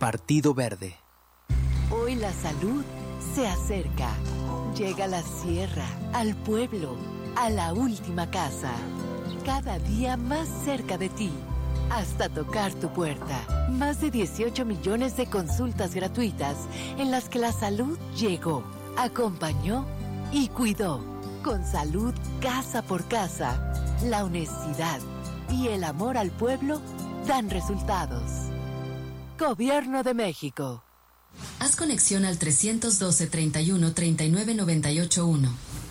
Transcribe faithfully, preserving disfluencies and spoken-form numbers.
Partido Verde. Hoy la salud se acerca. Llega a la sierra, al pueblo, a la última casa. Cada día más cerca de ti, hasta tocar tu puerta. Más de dieciocho millones de consultas gratuitas en las que la salud llegó, acompañó y cuidó. Con salud casa por casa, la honestidad y el amor al pueblo dan resultados. Gobierno de México. Haz conexión al trescientos doce, treinta y uno, treinta y nueve, noventa y ocho uno.